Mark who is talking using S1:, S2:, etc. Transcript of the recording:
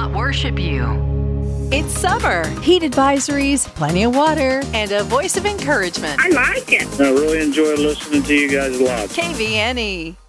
S1: worship you.
S2: It's summer, heat advisories, plenty of water, and a voice of encouragement.
S3: I like it.
S4: I really enjoy listening to you guys live.
S2: KVNE.